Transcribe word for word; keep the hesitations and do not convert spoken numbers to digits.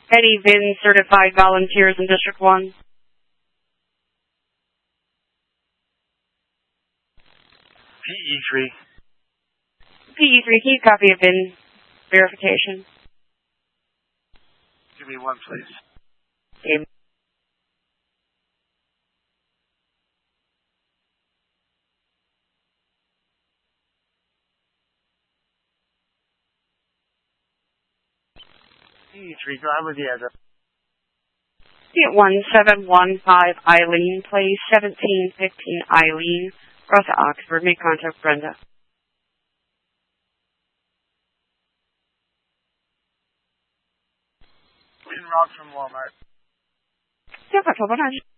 Any V I N certified volunteers in District one? P E three. P E three, can you copy a V I N verification? Give me one, please. Okay. P E three, go ahead with the address. one seven one five Eileen Place, seventeen fifteen Eileen, Rosa Oxford. Make contact Brenda. In route from Walmart. Yeah, that's all.